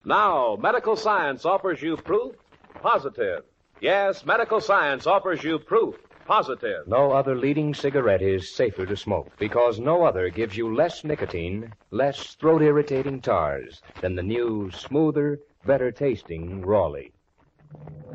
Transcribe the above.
Now, medical science offers you proof positive. Yes, medical science offers you proof positive. No other leading cigarette is safer to smoke because no other gives you less nicotine, less throat-irritating tars than the new, smoother, better-tasting Raleigh.